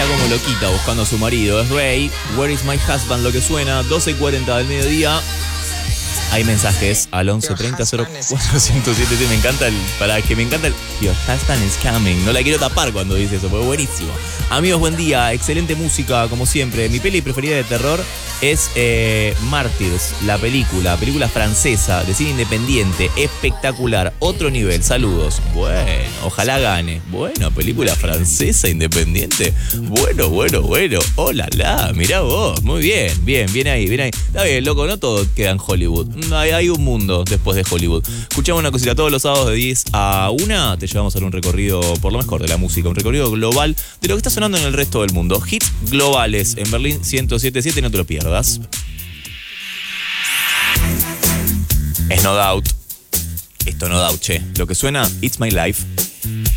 está como loquita buscando a su marido. Es Ray, Where is my husband? Lo que suena, 12:40 del mediodía. Hay mensajes al 1130-04-1077. Me encanta el... Your husband is coming. No la quiero tapar cuando dice eso, porque buenísimo. Amigos, buen día. Excelente música, como siempre. Mi peli preferida de terror es Martyrs, la película francesa de cine independiente. Espectacular. Otro nivel. Saludos. Bueno, ojalá gane. Bueno, película francesa independiente. Bueno. Hola, mirá vos. Muy bien. Bien ahí. Está bien, loco, no todo queda en Hollywood. Hay un mundo después de Hollywood. Escuchamos una cosita, todos los sábados de 10 a 1 te llevamos a hacer un recorrido por lo mejor de la música, un recorrido global de lo que está sonando en el resto del mundo. Hits globales en Berlín 107.7, no te lo pierdas. Es No Doubt. Esto No Doubt, che. Lo que suena, It's My Life.